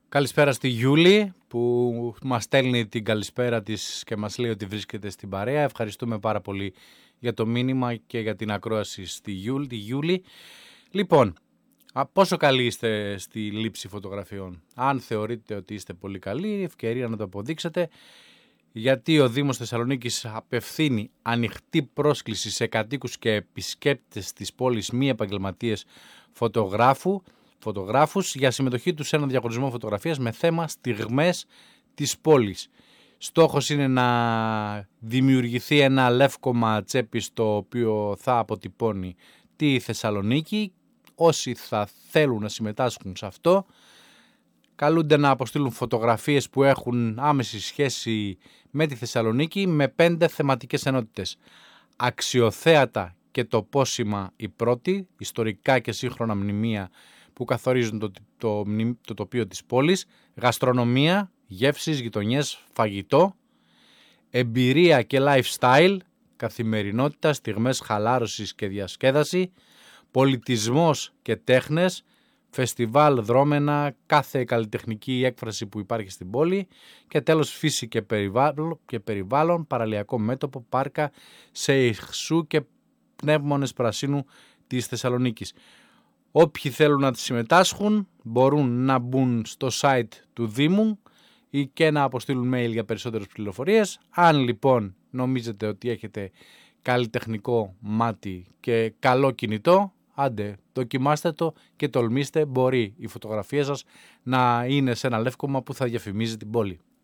Καλησπέρα στη Γιούλη που μας στέλνει την καλησπέρα της και μας λέει ότι βρίσκεται στην παρέα. Ευχαριστούμε πάρα πολύ για το μήνυμα και για την ακρόαση στη Γιούλη. Λοιπόν, πόσο καλοί είστε στη λήψη φωτογραφιών? Αν θεωρείτε ότι είστε πολύ καλοί, ευκαιρία να το αποδείξετε, γιατί ο Δήμος Θεσσαλονίκης απευθύνει ανοιχτή πρόσκληση σε κατοίκους και επισκέπτες της πόλης μη επαγγελματίες φωτογράφους για συμμετοχή τους σε έναν διαγωνισμό φωτογραφίας με θέμα στιγμές της πόλης. Στόχος είναι να δημιουργηθεί ένα λεύκομα τσέπης το οποίο θα αποτυπώνει τη Θεσσαλονίκη. Όσοι θα θέλουν να συμμετάσχουν σε αυτό καλούνται να αποστείλουν φωτογραφίες που έχουν άμεση σχέση με τη Θεσσαλονίκη με 5 θεματικές ενότητες. Αξιοθέατα και τοπόσιμα η πρώτη, ιστορικά και σύγχρονα μνημεία που καθορίζουν το τοπίο της πόλης, γαστρονομία, γεύσεις, γειτονιές, φαγητό, εμπειρία και lifestyle, καθημερινότητα, στιγμές χαλάρωσης και διασκέδαση, πολιτισμός και τέχνες, φεστιβάλ, δρόμενα, κάθε καλλιτεχνική έκφραση που υπάρχει στην πόλη και τέλος φύση και περιβάλλον, παραλιακό μέτωπο, πάρκα, σε ηχσού και πνεύμονες πρασίνου της Θεσσαλονίκης. Όποιοι θέλουν να συμμετάσχουν μπορούν να μπουν στο site του Δήμου ή και να αποστείλουν mail για περισσότερες πληροφορίες. Αν λοιπόν νομίζετε ότι έχετε καλλιτεχνικό μάτι και καλό κινητό, άντε δοκιμάστε το και τολμήστε, μπορεί η φωτογραφία σας να είναι σε ένα λεύκομα που θα διαφημίζει την πόλη.